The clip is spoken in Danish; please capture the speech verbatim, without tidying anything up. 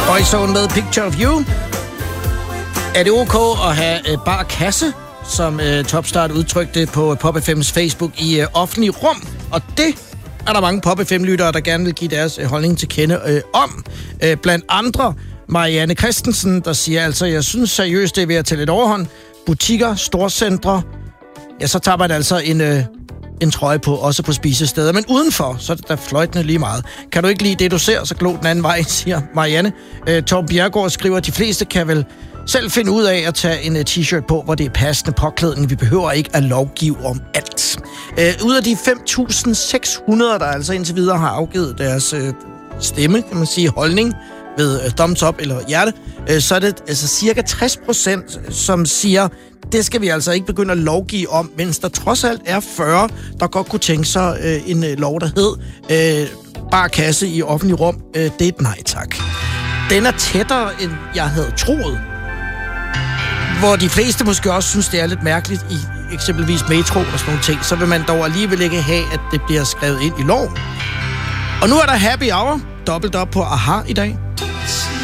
Boyzone med Picture of You. Er det ok at have uh, bar kasse, som uh, Topstart udtrykte på Pop F M's Facebook i uh, offentlig rum? Og det er der mange Pop F M-lyttere, der gerne vil give deres uh, holdning til kende uh, om. Uh, blandt andre Marianne Christensen, der siger altså, jeg synes seriøst, det er ved at tage lidt overhånd. Butikker, storcentre, ja, så tager man altså en... Uh, en trøje på, også på spisesteder. Men udenfor, så er det da fløjtende lige meget. Kan du ikke lide det, du ser, så glå den anden vej, siger Marianne. Øh, Torben Bjerregaard skriver, at de fleste kan vel selv finde ud af at tage en uh, t-shirt på, hvor det er passende påklædning. Vi behøver ikke at lovgive om alt. Øh, ud af de fem tusind seks hundrede, der altså indtil videre har afgivet deres øh, stemme, kan man sige, holdning ved øh, thumbs up eller hjerte, øh, så er det altså cirka tres procent, som siger, det skal vi altså ikke begynde at lovgive om, mens der trods alt er fyrre, der godt kunne tænke sig øh, en øh, lov, der hed øh, bar kasse i offentlig rum. Øh, det er et nej tak. Den er tættere, end jeg havde troet. Hvor de fleste måske også synes, det er lidt mærkeligt i eksempelvis metro og sådan nogle ting, så vil man dog alligevel ikke have, at det bliver skrevet ind i lov. Og nu er der happy hour, dobbelt op på Aha i dag.